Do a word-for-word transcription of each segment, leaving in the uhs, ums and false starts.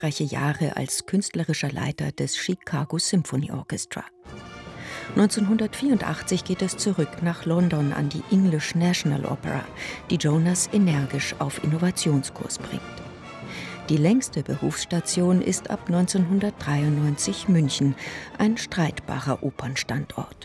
reiche Jahre als künstlerischer Leiter des Chicago Symphony Orchestra. neunzehnhundertvierundachtzig geht es zurück nach London an die English National Opera, die Jonas energisch auf Innovationskurs bringt. Die längste Berufsstation ist ab neunzehnhundertdreiundneunzig München, ein streitbarer Opernstandort.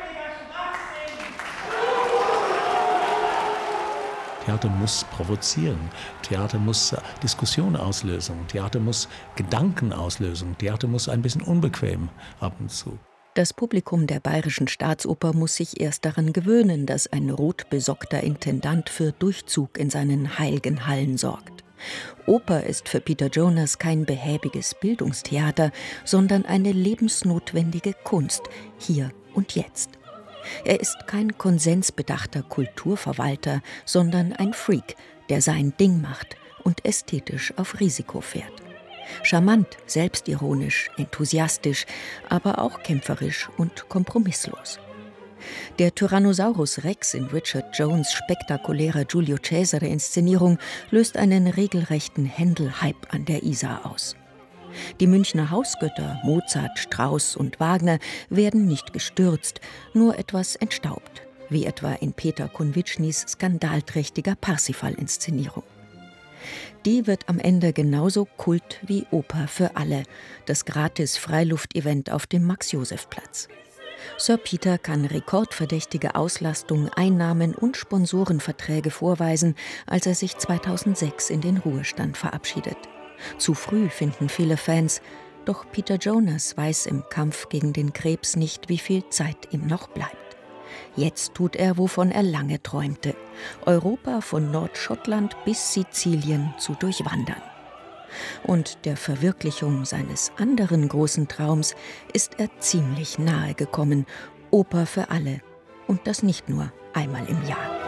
Theater muss provozieren, Theater muss Diskussion auslösen, Theater muss Gedanken auslösen, Theater muss ein bisschen unbequem ab und zu. Das Publikum der Bayerischen Staatsoper muss sich erst daran gewöhnen, dass ein rotbesockter Intendant für Durchzug in seinen heiligen Hallen sorgt. Oper ist für Peter Jonas kein behäbiges Bildungstheater, sondern eine lebensnotwendige Kunst, hier und jetzt. Er ist kein konsensbedachter Kulturverwalter, sondern ein Freak, der sein Ding macht und ästhetisch auf Risiko fährt. Charmant, selbstironisch, enthusiastisch, aber auch kämpferisch und kompromisslos. Der Tyrannosaurus Rex in Richard Jones' spektakulärer Giulio Cesare-Inszenierung löst einen regelrechten Händel-Hype an der Isar aus. Die Münchner Hausgötter Mozart, Strauss und Wagner werden nicht gestürzt, nur etwas entstaubt, wie etwa in Peter Konwitschnys skandalträchtiger Parsifal-Inszenierung. Die wird am Ende genauso Kult wie Oper für alle, das Gratis-Freiluft-Event auf dem Max-Joseph-Platz. Sir Peter kann rekordverdächtige Auslastung, Einnahmen und Sponsorenverträge vorweisen, als er sich zweitausendsechs in den Ruhestand verabschiedet. Zu früh, finden viele Fans, doch Peter Jonas weiß im Kampf gegen den Krebs nicht, wie viel Zeit ihm noch bleibt. Jetzt tut er, wovon er lange träumte: Europa von Nordschottland bis Sizilien zu durchwandern. Und der Verwirklichung seines anderen großen Traums ist er ziemlich nahe gekommen: Oper für alle. Und das nicht nur einmal im Jahr.